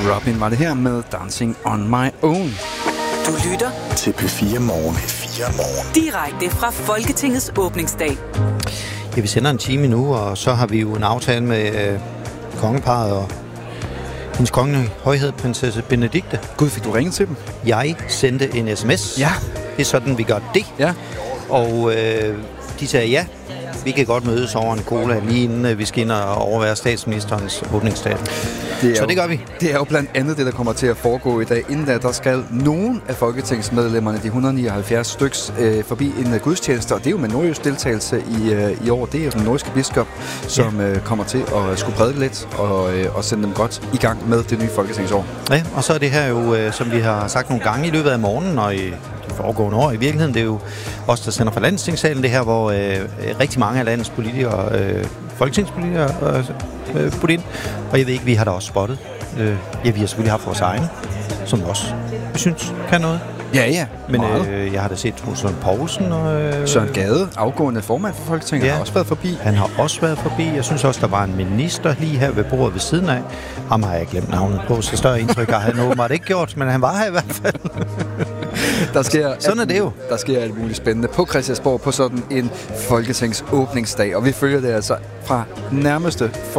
Robin var det her med Dancing on My Own. Du lytter til P4 Morgen. Direkte fra Folketingets åbningsdag. Ja, vi sender en time nu, og så har vi jo en aftale med kongeparret og hendes kongelige højhed, prinsesse Benedikte. Gud, fik du ringet til dem? Jeg sendte en sms. Ja. Det er sådan, vi gør det. Ja. Og de sagde ja. Vi kan godt mødes over en cola, lige inden vi skal ind og overvære statsministerens åbningsdag. Så det gør vi. Det er jo blandt andet det, der kommer til at foregå i dag. Inden da, der skal nogen af folketingsmedlemmerne, de 179 styks, forbi en gudstjeneste. Og det er jo med nordjysk deltagelse i år. Det er jo den nordiske biskop, som kommer til at skulle prædike lidt og sende dem godt i gang med det nye folketingsår. Ja, og så er det her jo, som vi har sagt nogle gange i løbet af morgenen og i de foregående år i virkeligheden, det er jo os, der sender fra Landstingssalen det her, hvor rigtig mange af landets politikere, folketingspolitikere, putte ind. Og jeg ved ikke, vi har da også spottet. Ja, vi har selvfølgelig haft vores egne, som også, vi synes, kan noget. Ja. Men jeg har da set Søren Poulsen og... Søren Gade, afgående formand for Folketinget, har også været forbi. Han har også været forbi. Jeg synes også, der var en minister lige her ved bordet ved siden af. Ham har jeg glemt navnet på, så større indtryk har han åbenbart ikke gjort, men han var her i hvert fald. Sådan er det jo. Der sker alt muligt spændende på Christiansborg på sådan en folketingsåbningsdag, og vi følger det altså fra nærmeste